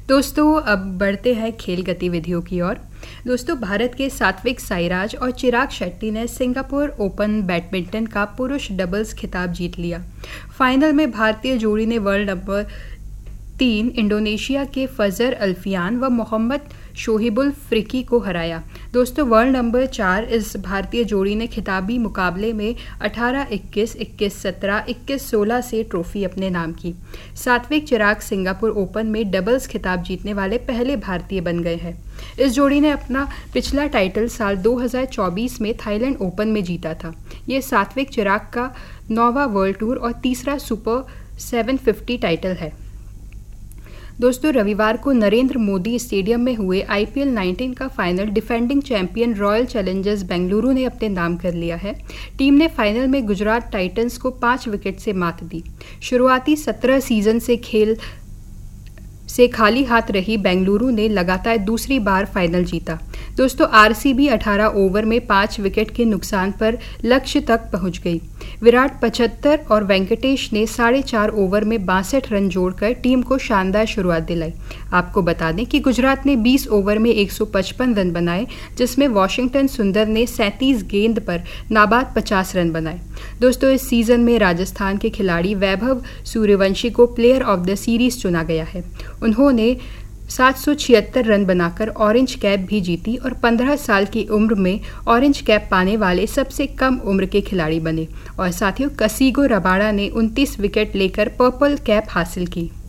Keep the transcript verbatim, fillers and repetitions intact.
दोस्तों अब बढ़ते हैं खेल गतिविधियों की ओर। दोस्तों भारत के सात्विक साईराज और चिराग शेट्टी ने सिंगापुर ओपन बैडमिंटन का पुरुष डबल्स खिताब जीत लिया। फाइनल में भारतीय जोड़ी ने वर्ल्ड नंबर तीन इंडोनेशिया के फजर अल्फियान व मोहम्मद शोहिबुल फ्रिकी को हराया। दोस्तों वर्ल्ड नंबर चार इस भारतीय जोड़ी ने खिताबी मुकाबले में अठारह इक्कीस, इक्कीस सत्रह, इक्कीस सोलह से ट्रॉफी अपने नाम की। सात्विक चिराग सिंगापुर ओपन में डबल्स खिताब जीतने वाले पहले भारतीय बन गए हैं। इस जोड़ी ने अपना पिछला टाइटल साल दो हज़ार चौबीस में थाईलैंड ओपन में जीता था। ये सात्विक चिराग का नौवां वर्ल्ड टूर और तीसरा सुपर सात सौ पचास टाइटल है। दोस्तों रविवार को नरेंद्र मोदी स्टेडियम में हुए आई पी एल उन्नीस का final defending champion royal Challengers Bengaluru ने अपने नाम कर लिया है। टीम ने फाइनल में गुजरात टाइटंस को पाँच विकेट से मात दी। शुरुआती सत्रह सीजन से खेल से खाली हाथ रही बेंगलुरु ने लगातार दूसरी बार फाइनल जीता। दोस्तों आरसीबी अठारह ओवर में पाँच विकेट के नुकसान पर लक्ष्य तक पहुंच गई। विराट पचहत्तर और वेंकटेश ने साढ़े चार ओवर में बासठ रन जोड़कर टीम को शानदार शुरुआत दिलाई। आपको बता दें कि गुजरात ने बीस ओवर में एक सौ पचपन रन बनाए, जिसमें वॉशिंगटन सुंदर ने सैंतीस गेंद पर नाबाद पचास रन बनाए। दोस्तों इस सीजन में राजस्थान के खिलाड़ी वैभव सूर्यवंशी को प्लेयर ऑफ द सीरीज चुना गया है। उन्होंने सात सौ छिहत्तर रन बनाकर ऑरेंज कैप भी जीती और पंद्रह साल की उम्र में ऑरेंज कैप पाने वाले सबसे कम उम्र के खिलाड़ी बने। और साथियों कसिगो रबाड़ा ने उनतीस विकेट लेकर पर्पल कैप हासिल की।